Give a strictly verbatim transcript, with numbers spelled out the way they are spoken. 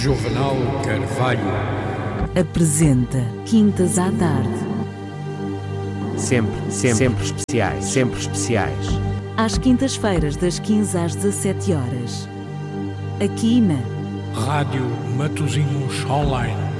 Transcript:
Juvenal Carvalho apresenta Quintas à Tarde. Sempre, sempre, sempre especiais, sempre especiais. Às quintas-feiras, das quinze às dezassete horas. Aqui na Rádio Matosinhos Online.